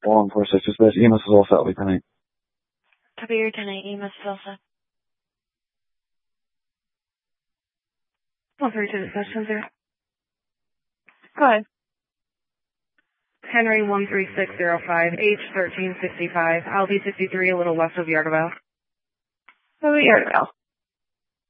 146, just this. EMS is all set, we can. Copy your 10-8, EMS is all set. 132 discussion, sir. Go ahead. Henry 13605, H1365, LB63, a little west of Yardaville. How about Yardaville?